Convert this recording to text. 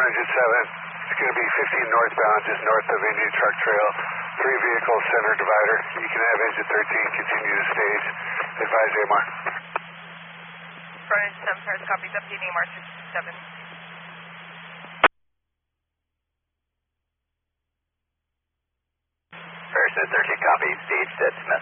It's going to be 15 northbound, just north of Indian Truck Trail. 3 vehicle center divider. You can have engine 13 continue to stage. Advise AMR. Front engine 7 pairs copies, updating AMR 67. Harrison 13 copies, stage set,